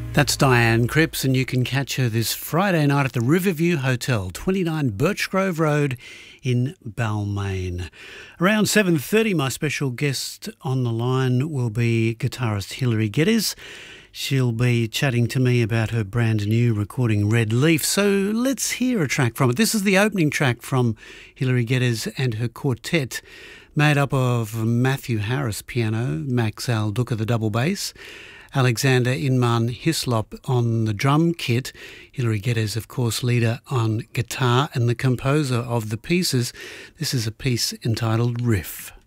That's Diane Cripps, and you can catch her this Friday night at the Riverview Hotel, 29 Birchgrove Road in Balmain. Around 7:30, my special guest on the line will be guitarist Hilary Geddes. She'll be chatting to me about her brand new recording, Red Leaf. So let's hear a track from it. This is the opening track from Hilary Geddes and her quartet, made up of Matthew Harris piano, Max Al Duca the double bass, Alexander Inman Hislop on the drum kit, Hilary Geddes, of course, leader on guitar and the composer of the pieces. This is a piece entitled Riff.